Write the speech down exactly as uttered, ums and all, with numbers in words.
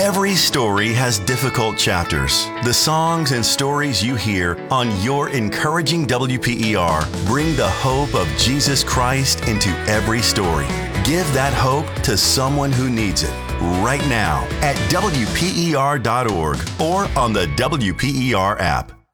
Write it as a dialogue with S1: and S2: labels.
S1: Every story has difficult chapters. The songs and stories you hear on your encouraging W P E R bring the hope of Jesus Christ into every story. Give that hope to someone who needs it right now at W P E R dot org or on the W P E R app.